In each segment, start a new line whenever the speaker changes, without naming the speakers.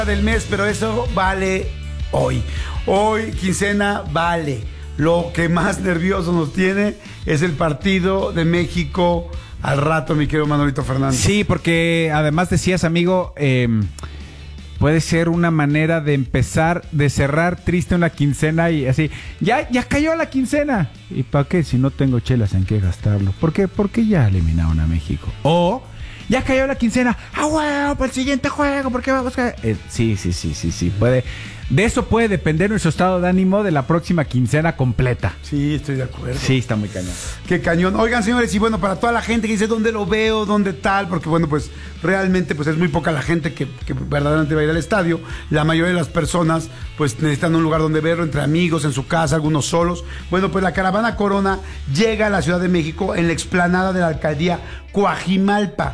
Del mes, pero eso vale hoy. Hoy, quincena, vale. Lo que más nervioso nos tiene es el partido de México al rato, mi querido Manolito Fernández.
Sí, porque además decías, amigo, puede ser una manera de empezar, de cerrar triste una quincena y así. Ya cayó la quincena. ¿Y para qué? Si no tengo chelas en qué gastarlo. ¿Por qué? Porque ya eliminaron a México. O ya cayó la quincena. ¡Ah, bueno! Para el siguiente juego, ¿por qué vamos a...? Sí. Puede. De eso puede depender nuestro estado de ánimo de la próxima quincena completa.
Sí, estoy de acuerdo.
Sí, está muy cañón.
Qué cañón. Oigan, señores, y bueno, para toda la gente que dice dónde lo veo, dónde tal, porque bueno, pues realmente pues es muy poca la gente que verdaderamente va a ir al estadio. La mayoría de las personas pues necesitan un lugar donde verlo, entre amigos, en su casa, algunos solos. Bueno, pues la Caravana Corona llega a la Ciudad de México en la explanada de la alcaldía Coajimalpa,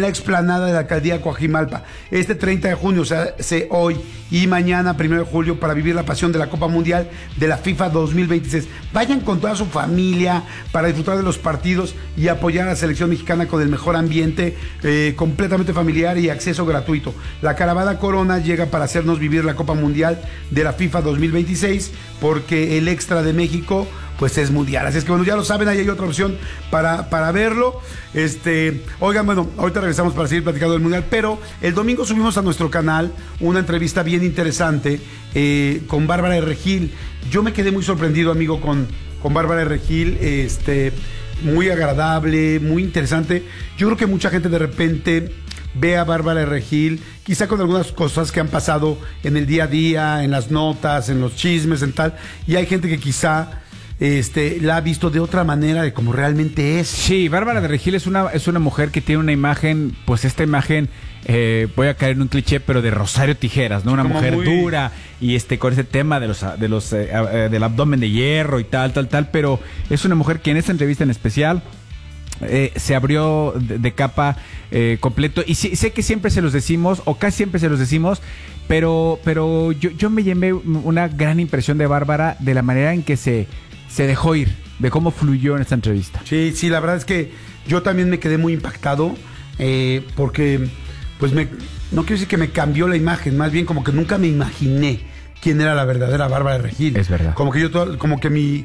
este 30 de junio, o sea, hoy y mañana, 1 de julio, para vivir la pasión de la Copa Mundial de la FIFA 2026. Vayan con toda su familia para disfrutar de los partidos y apoyar a la selección mexicana con el mejor ambiente, completamente familiar y acceso gratuito. La Caravana Corona llega para hacernos vivir la Copa Mundial de la FIFA 2026, porque el extra de México pues es mundial. Así es que bueno, ya lo saben, ahí hay otra opción para verlo. Oigan, bueno, ahorita regresamos para seguir platicando del mundial, pero el domingo subimos a nuestro canal una entrevista bien interesante con Bárbara de Regil. Yo me quedé muy sorprendido, amigo, con Bárbara de Regil, muy agradable, muy interesante. Yo creo que mucha gente de repente ve a Bárbara de Regil, quizá con algunas cosas que han pasado en el día a día, en las notas, en los chismes, en tal, y hay gente que quizá la ha visto de otra manera de como realmente es. Sí,
Bárbara de Regil es una mujer que tiene una imagen, pues esta imagen, voy a caer en un cliché, pero de Rosario Tijeras, ¿no? Una como mujer muy dura y con ese tema del abdomen de hierro y tal, pero es una mujer que en esta entrevista en especial se abrió de capa completo, y sí, sé que siempre se los decimos, o casi siempre se los decimos, pero yo me llevé una gran impresión de Bárbara, de la manera en que se dejó ir, de cómo fluyó en esta entrevista.
Sí, la verdad es que yo también me quedé muy impactado, porque pues no quiero decir que me cambió la imagen, más bien como que nunca me imaginé quién era la verdadera Bárbara de Regil.
Es verdad.
Como que mi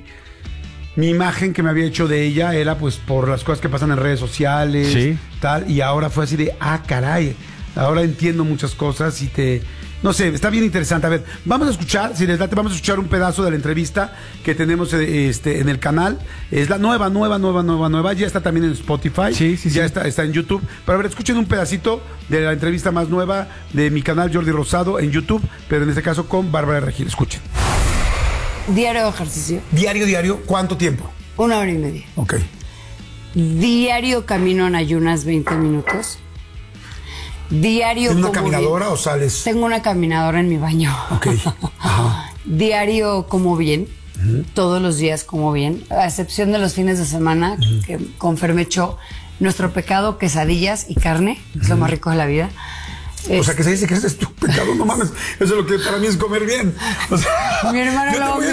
imagen que me había hecho de ella era pues por las cosas que pasan en redes sociales, sí, tal, y ahora fue así de, caray, ahora entiendo muchas cosas y no sé, está bien interesante. A ver, vamos a escuchar, si les late, vamos a escuchar un pedazo de la entrevista que tenemos en el canal. Es la nueva, ya está también en Spotify,
sí.
Ya está en YouTube. Pero a ver, escuchen un pedacito de la entrevista más nueva de mi canal Jordi Rosado en YouTube, pero en este caso con Bárbara de Regil. Escuchen.
Diario de ejercicio.
¿Diario? ¿Cuánto tiempo?
1 hora y media.
Ok.
Diario camino en ayunas 20 minutos. Diario.
¿Tienes una caminadora o sales?
Tengo una caminadora en mi baño.
Ok. Ajá.
Diario como bien. Todos los días como bien. A excepción de los fines de semana, que con Fermecho, nuestro pecado, quesadillas y carne. Es lo más rico de la vida.
O sea, que se dice que ese es tu pecado, no mames. Eso es lo que para mí es comer bien. O sea,
mi hermana
yo te voy a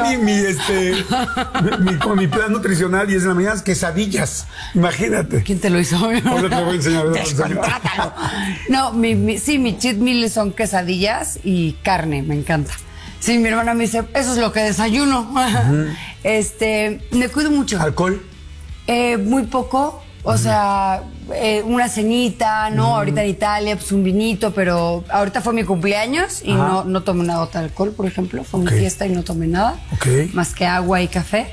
enseñar mi plan nutricional, y es en la mañana quesadillas. Imagínate.
¿Quién te lo hizo?
Ahora te lo voy a enseñar.
No, mi cheat meal son quesadillas y carne, me encanta. Sí, mi hermana me dice, eso es lo que desayuno. Me cuido mucho.
¿Alcohol?
Muy poco. O sea, una cenita, ¿no? Ahorita en Italia, pues un vinito, pero ahorita fue mi cumpleaños y no tomé una gota de alcohol, por ejemplo. Fue mi fiesta y no tomé nada, más que agua y café.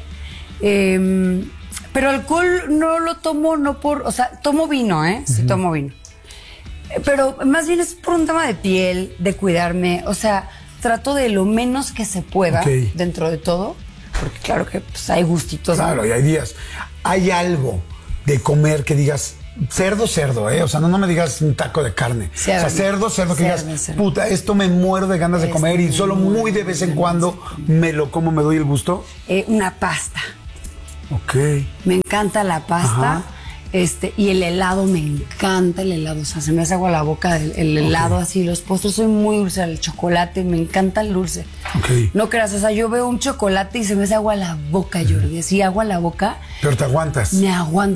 Pero alcohol no lo tomo, o sea, tomo vino, sí tomo vino. Pero más bien es por un tema de piel, de cuidarme. O sea, trato de lo menos que se pueda dentro de todo, porque claro que pues, hay gustitos.
Claro, y hay días. Hay algo de comer que digas cerdo, o sea, no me digas un taco de carne.
Cerdo.
O sea, cerdo que digas, puta, esto me muero de ganas de comer y solo muy de vez en cuando me lo como, me doy el gusto.
Una pasta.
Ok.
Me encanta la pasta. Y el helado, me encanta el helado. O sea, se me hace agua la boca el helado, así, los postres. Soy muy dulce, el chocolate, me encanta el dulce. No creas, o sea, yo veo un chocolate y se me hace agua la boca, Jordi. Así, agua la boca.
Pero te aguantas.
Me aguanto.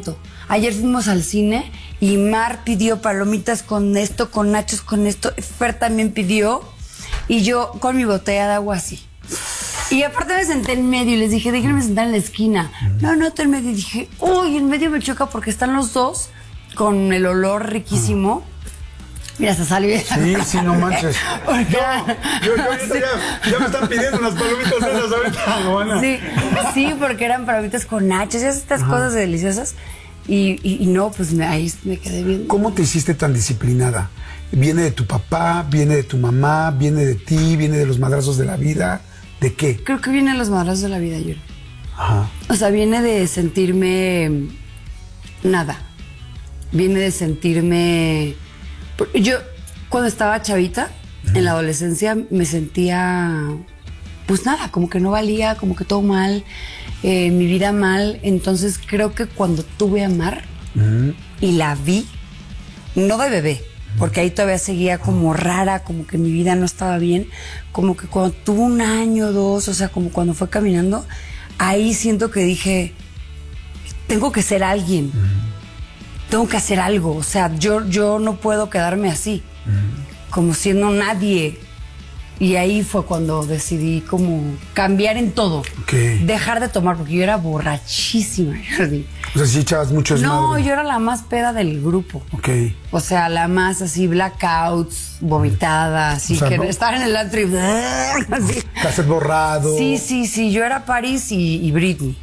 Ayer fuimos al cine y Mar pidió palomitas con esto, con nachos con esto. Fer también pidió. Y yo con mi botella de agua así. Y aparte me senté en medio y les dije, déjenme sentar en la esquina. No, tú en medio. Y dije, uy, en medio me choca porque están los dos con el olor riquísimo. Mira, hasta salió.
Sí, no manches. Yo ya me están pidiendo unas palomitas de esas ahorita, Joana.
Sí, porque eran palomitas con nachos y estas cosas deliciosas. Y no, pues ahí me quedé bien.
¿Cómo te hiciste tan disciplinada? ¿Viene de tu papá, viene de tu mamá, viene de ti, viene de los madrazos de la vida? ¿De qué?
Creo que viene de los madrazos de la vida, yo.
Ajá.
O sea, viene de sentirme nada. Viene de sentirme... Yo, cuando estaba chavita, en la adolescencia, me sentía... Pues nada, como que no valía, como que todo mal, mi vida mal. Entonces creo que cuando tuve a Mar y la vi, no de bebé, porque ahí todavía seguía como rara, como que mi vida no estaba bien, como que cuando tuvo 1 año, 2, o sea, como cuando fue caminando, ahí siento que dije, tengo que ser alguien, tengo que hacer algo, o sea, yo no puedo quedarme así, como siendo nadie. Y ahí fue cuando decidí como cambiar en todo. Dejar de tomar, porque yo era borrachísima, Jordi.
O sea, sí echabas mucho desmadre.
No, yo era la más peda del grupo. O sea, la más así, blackouts, vomitada, así, o sea, que estaba en el antro y... así.
Cassette borrado.
Sí, yo era Paris y Britney.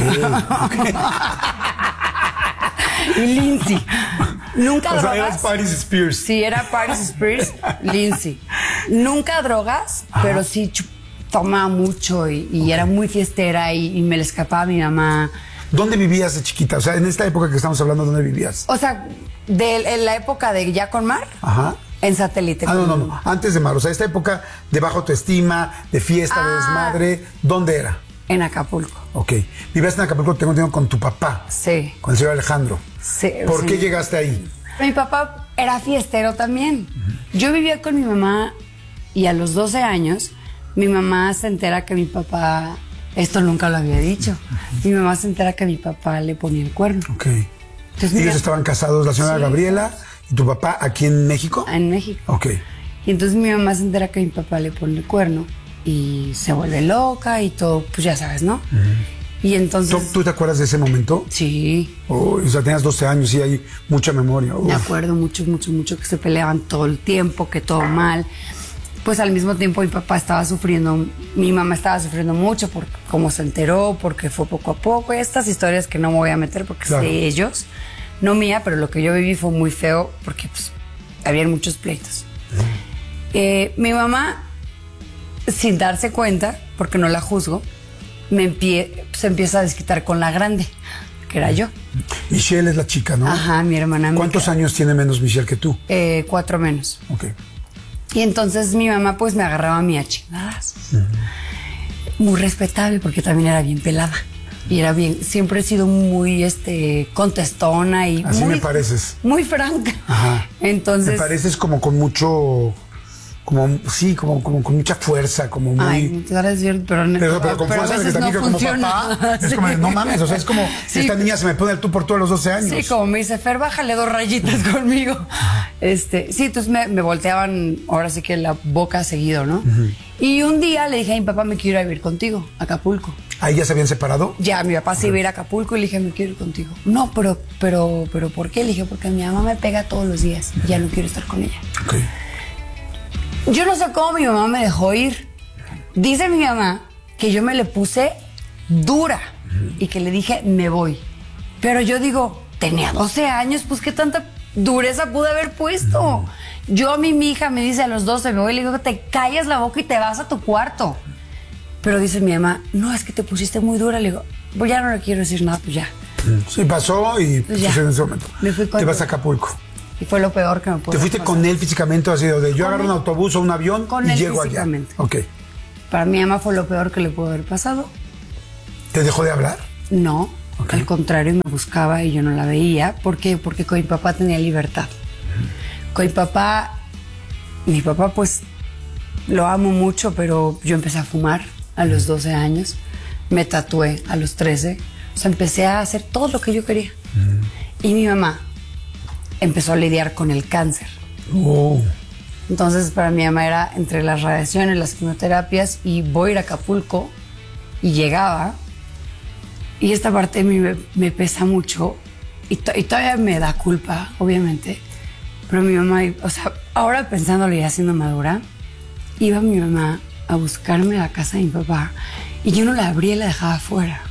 Y Lindsay. Nunca drogas.
O sea, eras Paris Spears.
Sí, era Paris Spears, Lindsay. Nunca drogas, pero sí tomaba mucho y era muy fiestera y me le escapaba a mi mamá.
¿Dónde vivías de chiquita? O sea, en esta época que estamos hablando, ¿dónde vivías?
O sea, en la época de ya con Mar.
Ajá.
En Satélite.
No. Antes de Mar. O sea, esta época de baja autoestima, de fiesta, de desmadre. ¿Dónde era?
En Acapulco.
Ok. Vivías en Acapulco, tengo entendido, con tu papá.
Sí.
Con el señor Alejandro.
Sí.
¿Por qué llegaste ahí?
Mi papá era fiestero también. Yo vivía con mi mamá y a los 12 años mi mamá se entera que mi papá, esto nunca lo había dicho, mi mamá se entera que mi papá le ponía el cuerno.
Ok. Entonces, ellos estaban casados, la señora Gabriela y tu papá aquí en México.
En México.
Ok.
Y entonces mi mamá se entera que mi papá le pone el cuerno y se vuelve loca y todo, pues ya sabes, ¿no? Y entonces...
¿Tú te acuerdas de ese momento?
Sí.
O sea, tenías 12 años y hay mucha memoria.
Me acuerdo mucho que se peleaban todo el tiempo, que todo mal. Pues al mismo tiempo mi papá estaba sufriendo, mi mamá estaba sufriendo mucho por cómo se enteró, porque fue poco a poco. Estas historias que no me voy a meter porque es de ellos, no mía, pero lo que yo viví fue muy feo porque pues habían muchos pleitos. Mi mamá, sin darse cuenta, porque no la juzgo, se empieza a desquitar con la grande, que era yo.
Michelle es la chica, ¿no?
Ajá, mi hermana.
¿Cuántos años tiene menos Michelle que tú?
4 menos.
Ok.
Y entonces mi mamá pues me agarraba a mí a chingadas. Muy respetable porque también era bien pelada. Y era bien, siempre he sido muy contestona y
así
muy,
me pareces.
Muy franca.
Ajá.
Entonces.
Me pareces como con mucho. Como con mucha fuerza, como muy...
Ay,
pero con fuerza de que también no como papá. Sí. Es como, no mames, o sea, es como esta niña se me pone el tú por tú a los 12 años.
Sí, como me dice, Fer, bájale 2 rayitas conmigo. Sí, entonces me volteaban ahora sí que la boca seguido, ¿no? Y un día le dije a mi papá, me quiero ir a vivir contigo, a Acapulco.
¿Ahí ya se habían separado?
Ya, mi papá se iba a ir a Acapulco y le dije, me quiero ir contigo. No, pero ¿por qué? Le dije, porque mi mamá me pega todos los días y ya no quiero estar con ella.
Ok.
Yo no sé cómo mi mamá me dejó ir. Dice mi mamá que yo me le puse dura y que le dije, me voy. Pero yo digo, tenía 12 años, pues qué tanta dureza pude haber puesto. Yo a mi hija me dice a los 12, me voy y le digo, te callas la boca y te vas a tu cuarto. Pero dice mi mamá, no, es que te pusiste muy dura. Le digo, pues ya no le quiero decir nada, pues ya.
Sí, pasó y pues en ese momento.
Me fui con
te vas a Acapulco.
Y fue lo peor que me pudo
¿Te fuiste
pasar.
con él físicamente o así de yo agarro un autobús o un avión y llego allá? Ok.
Para mi mamá fue lo peor que le pudo haber pasado.
¿Te dejó de hablar?
No, al contrario, me buscaba y yo no la veía. ¿Por qué? Porque con mi papá tenía libertad. Con mi papá pues lo amo mucho, pero yo empecé a fumar a los 12 años. Me tatué a los 13. O sea, empecé a hacer todo lo que yo quería. Y mi mamá empezó a lidiar con el cáncer. Entonces, para mi mamá era entre las radiaciones, las quimioterapias, y voy a ir a Acapulco, y llegaba, y esta parte de mí me pesa mucho, y todavía me da culpa, obviamente, pero mi mamá, o sea, ahora pensándolo y siendo madura, iba mi mamá a buscarme a la casa de mi papá, y yo no la abría y la dejaba afuera.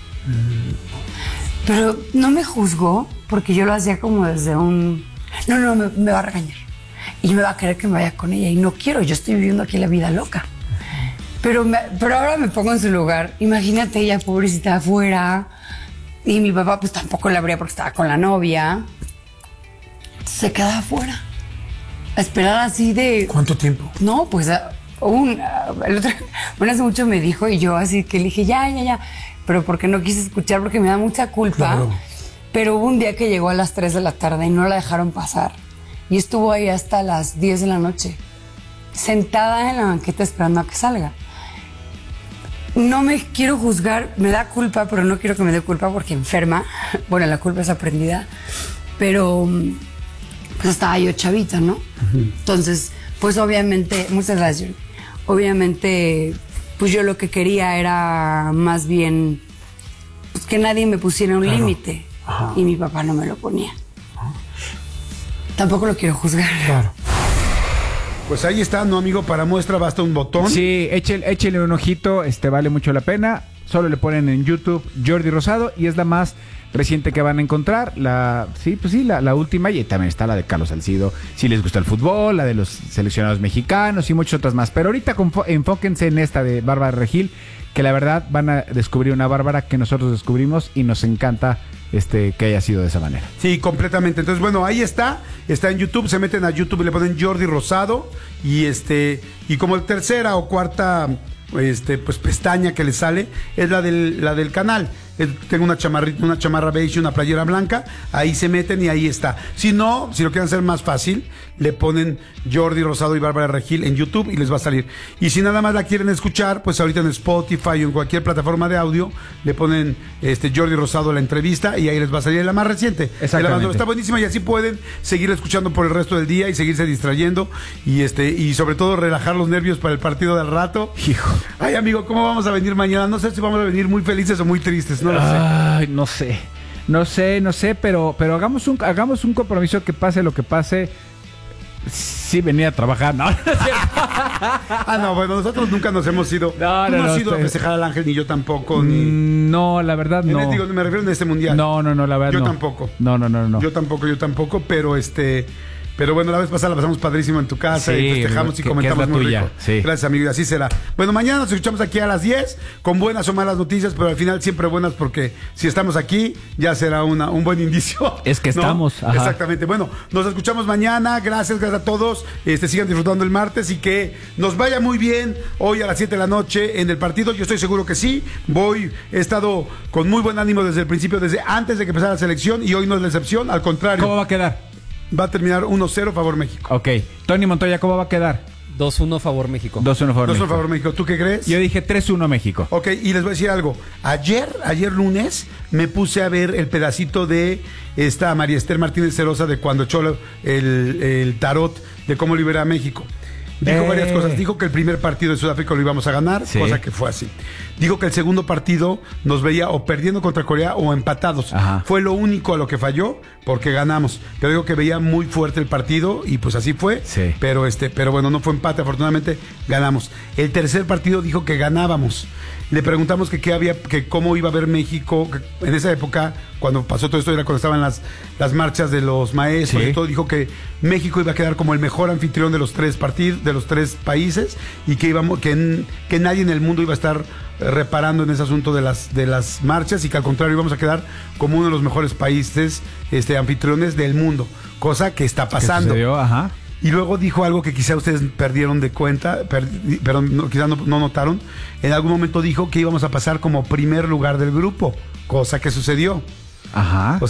Pero no me juzgó, porque yo lo hacía como desde un... No, me va a regañar. Y me va a querer que me vaya con ella. Y no quiero, yo estoy viviendo aquí la vida loca. Pero ahora me pongo en su lugar. Imagínate ella, pobrecita, afuera. Y mi papá pues tampoco la abría porque estaba con la novia. Se quedaba afuera. A esperar así de...
¿Cuánto tiempo?
No, pues el otro... Bueno, hace mucho me dijo, y yo así que le dije, ya. Pero porque no quise escuchar, porque me da mucha culpa. Claro. Pero hubo un día que llegó a las 3 de la tarde y no la dejaron pasar. Y estuvo ahí hasta las 10 de la noche, sentada en la banqueta esperando a que salga. No me quiero juzgar, me da culpa, pero no quiero que me dé culpa porque enferma. Bueno, la culpa es aprendida. Pero pues estaba yo chavita, ¿no? Entonces, pues obviamente, muchas gracias. Obviamente, pues yo lo que quería era más bien pues, que nadie me pusiera un límite. Y mi papá no me lo ponía. Tampoco lo quiero juzgar.
Claro. Pues ahí está, ¿no, amigo? Para muestra basta un botón.
Sí, échele un ojito, vale mucho la pena. Solo le ponen en YouTube Jordi Rosado y es la más reciente que van a encontrar. La última, y también está la de Carlos Salcido, si les gusta el fútbol, la de los seleccionados mexicanos y muchas otras más. Pero ahorita enfóquense en esta de Bárbara Regil, que la verdad van a descubrir una Bárbara que nosotros descubrimos y nos encanta que haya sido de esa manera.
Sí, completamente. Entonces, bueno, ahí está en YouTube, se meten a YouTube y le ponen Jordi Rosado y como tercera o cuarta pues pestaña que le sale es la del canal. Tengo una chamarra beige y una playera blanca, ahí se meten y ahí está. Si no, si lo quieren hacer más fácil, le ponen Jordi Rosado y Bárbara Regil en YouTube y les va a salir. Y si nada más la quieren escuchar, pues ahorita en Spotify o en cualquier plataforma de audio, le ponen Jordi Rosado la entrevista y ahí les va a salir la más reciente.
Exactamente.
Está buenísima y así pueden seguir escuchando por el resto del día y seguirse distrayendo y sobre todo relajar los nervios para el partido del rato.
Hijo.
Ay, amigo, ¿cómo vamos a venir mañana? No sé si vamos a venir muy felices o muy tristes, ¿no?
Ay, no sé, pero hagamos un compromiso que pase lo que pase. Sí, venía a trabajar, ¿no?
No, bueno, nosotros nunca nos hemos ido. Tú no has ido a festejar al Ángel, ni yo tampoco.
No, la verdad no.
Digo, me refiero a este mundial.
No, la verdad
yo
no.
Tampoco.
No.
Yo tampoco, pero bueno, la vez pasada la pasamos padrísimo en tu casa y festejamos y comentamos muy rico.
Sí.
Gracias, amigo, y así será. Bueno, mañana nos escuchamos aquí a las 10 con buenas o malas noticias, pero al final siempre buenas porque si estamos aquí ya será un buen indicio.
Es que estamos.
Ajá. Exactamente. Bueno, nos escuchamos mañana. Gracias a todos. Sigan disfrutando el martes y que nos vaya muy bien hoy a las 7 de la noche en el partido. Yo estoy seguro que sí. He estado con muy buen ánimo desde el principio, desde antes de que empezara la selección y hoy no es la excepción. Al contrario.
¿Cómo va a quedar?
Va a terminar 1-0 favor México.
Ok. Tony Montoya, ¿cómo va a quedar?
2-1 favor México.
2-1 favor
México. ¿Tú qué crees?
Yo dije 3-1 México.
Ok, y les voy a decir algo. Ayer lunes me puse a ver el pedacito de esta María Esther Martínez Cerosa de cuando echó el tarot de cómo liberar a México. Dijo varias cosas. Dijo que el primer partido de Sudáfrica lo íbamos a ganar, cosa que fue así. Dijo que el segundo partido nos veía o perdiendo contra Corea o empatados.
Ajá.
Fue lo único a lo que falló porque ganamos. Pero digo que veía muy fuerte el partido y pues así fue.
Sí.
Pero bueno, no fue empate, afortunadamente ganamos. El tercer partido dijo que ganábamos. Le preguntamos que cómo iba a ver México en esa época, cuando pasó todo esto, era cuando estaban las marchas de los maestros y todo. Dijo que México iba a quedar como el mejor anfitrión de los tres países y que nadie en el mundo iba a estar reparando en ese asunto de las marchas y que al contrario íbamos a quedar como uno de los mejores países anfitriones del mundo, cosa que está pasando.
¿Qué sucedió? Ajá.
Y luego dijo algo que quizá ustedes perdieron de cuenta, quizá no notaron. En algún momento dijo que íbamos a pasar como primer lugar del grupo, cosa que sucedió.
Ajá.